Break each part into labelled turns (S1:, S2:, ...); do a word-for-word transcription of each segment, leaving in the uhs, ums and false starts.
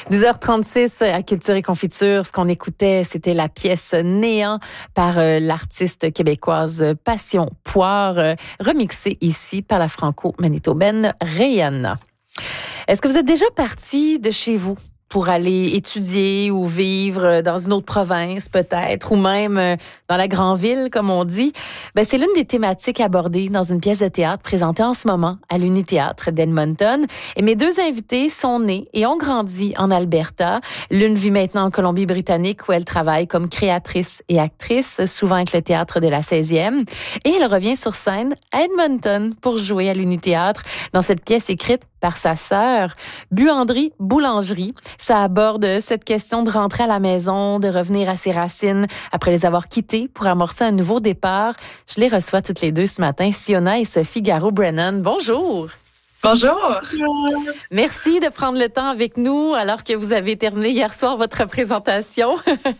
S1: dix heures trente-six à Culture et Confiture. Ce qu'on écoutait, c'était la pièce Néant par euh, l'artiste québécoise Passion Poire, euh, remixée ici par la franco-manitobaine Rihanna. Est-ce que vous êtes déjà parti de chez vous pour aller étudier ou vivre dans une autre province peut-être, ou même dans la grande ville, comme on dit? Ben, c'est l'une des thématiques abordées dans une pièce de théâtre présentée en ce moment à l'Uni-Théâtre d'Edmonton. Et mes deux invités sont nés et ont grandi en Alberta. L'une vit maintenant en Colombie-Britannique où elle travaille comme créatrice et actrice, souvent avec le Théâtre de la seizième. Et elle revient sur scène à Edmonton pour jouer à l'Uni-Théâtre dans cette pièce écrite par sa sœur, Buanderie Boulangerie. Ça aborde cette question de rentrer à la maison, de revenir à ses racines après les avoir quittées pour amorcer un nouveau départ. Je les reçois toutes les deux ce matin, Siona et Sophie Garreau-Brennan. Bonjour!
S2: Bonjour!
S1: Merci de prendre le temps avec nous alors que vous avez terminé hier soir votre présentation.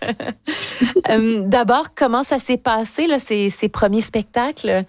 S1: euh, d'abord, comment ça s'est passé, là, ces, ces premiers spectacles?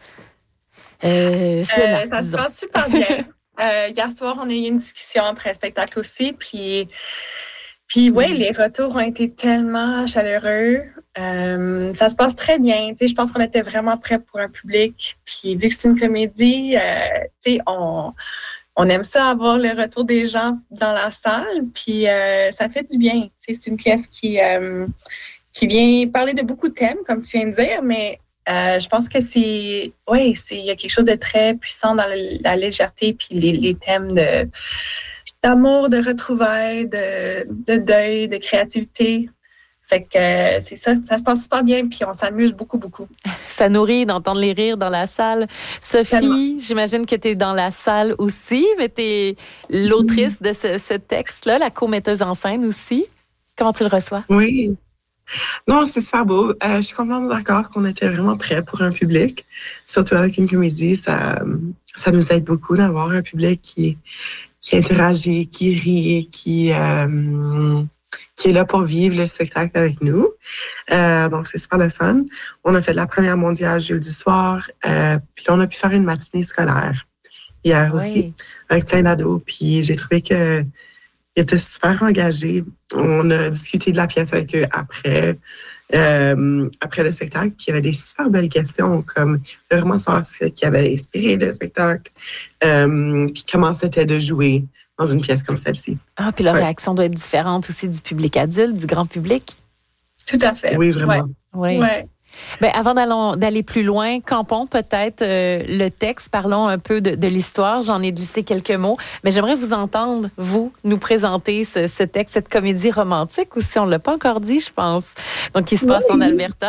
S2: Euh, Siona, euh, ça disons. se passe super bien. Euh, hier soir, on a eu une discussion après le spectacle aussi, puis, puis oui, les retours ont été tellement chaleureux. Euh, ça se passe très bien. Tu sais, je pense qu'on était vraiment prêts pour un public. Puis vu que c'est une comédie, euh, tu sais, on, on aime ça avoir le retour des gens dans la salle. Puis euh, ça fait du bien. Tu sais, c'est une pièce qui, euh, qui vient parler de beaucoup de thèmes, comme tu viens de dire, mais Euh, je pense que c'est, oui, c'est, il y a quelque chose de très puissant dans la, la légèreté, puis les, les thèmes de, d'amour, de retrouvailles, de, de deuil, de créativité. Fait que euh, c'est ça, ça se passe super bien, puis on s'amuse beaucoup, beaucoup.
S1: Ça nourrit d'entendre les rires dans la salle. Sophie, Tellement. J'imagine que tu es dans la salle aussi, mais tu es l'autrice de ce, ce texte-là, la co-metteuse en scène aussi. Comment tu le reçois?
S3: Oui. Non, c'est super beau. Euh, je suis complètement d'accord qu'on était vraiment prêts pour un public. Surtout avec une comédie, ça, ça nous aide beaucoup d'avoir un public qui, qui interagit, qui rit, qui, euh, qui est là pour vivre le spectacle avec nous. Euh, donc, c'est super le fun. On a fait de la première mondiale jeudi soir, euh, puis on a pu faire une matinée scolaire hier oui. aussi, avec plein d'ados. Puis j'ai trouvé que ils étaient super engagés. On a discuté de la pièce avec eux après, euh, après le spectacle. Puis il y avait des super belles questions, comme vraiment savoir ce qui avait inspiré le spectacle, euh, puis comment c'était de jouer dans une pièce comme celle-ci.
S1: Ah, puis leur
S3: ouais.
S1: réaction doit être différente aussi du public adulte, du grand public.
S2: Tout à fait.
S3: Oui, vraiment.
S1: Ouais. Oui. Ouais. Bien, avant d'aller plus loin, campons peut-être euh, le texte, parlons un peu de, de l'histoire. J'en ai glissé quelques mots, mais j'aimerais vous entendre, vous, nous présenter ce, ce texte, cette comédie romantique aussi, on ne l'a pas encore dit, je pense, donc qui se oui. passe en Alberta.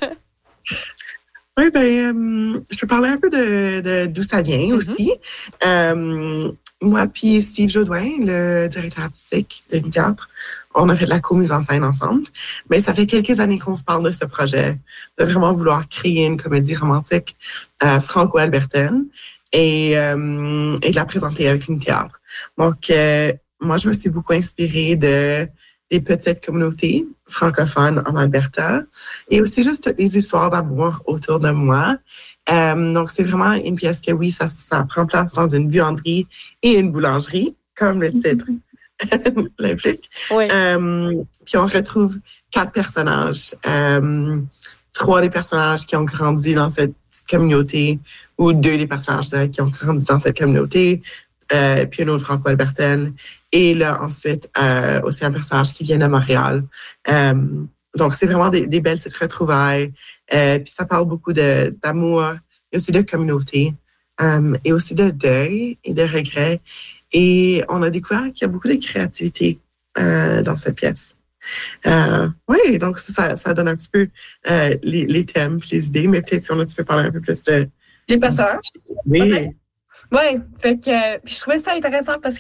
S3: Oui, bien, euh, je peux parler un peu de, de d'où ça vient mm-hmm. aussi. Euh, moi puis Steve Jodoin, le directeur artistique de l'Uni-Théâtre, on a fait de la co-mise en scène ensemble. Mais ça fait quelques années qu'on se parle de ce projet, de vraiment vouloir créer une comédie romantique euh, franco-albertaine et, euh, et de la présenter avec l'Uni-Théâtre. Donc, euh, moi, je me suis beaucoup inspirée de des petites communautés francophones en Alberta et aussi juste toutes les histoires d'amour autour de moi. Euh, donc, c'est vraiment une pièce que, oui, ça, ça prend place dans une buanderie et une boulangerie, comme le titre l'implique.
S1: Oui.
S3: Euh, puis on retrouve quatre personnages. Euh, trois des personnages qui ont grandi dans cette communauté ou deux des personnages qui ont grandi dans cette communauté, euh, puis une autre franco-albertaine. Et là, ensuite, euh, aussi un personnage qui vient de Montréal. Euh, donc, c'est vraiment des, des belles petites retrouvailles. Euh, puis ça parle beaucoup de, d'amour et aussi de communauté euh, et aussi de deuil et de regret. Et on a découvert qu'il y a beaucoup de créativité euh, dans cette pièce. Euh, oui, donc ça, ça donne un petit peu euh, les, les thèmes, les idées, mais peut-être si on a, tu peux parler un peu plus de...
S2: Les personnages?
S3: Oui.
S2: Okay. Oui, fait que, puis je trouvais ça intéressant parce que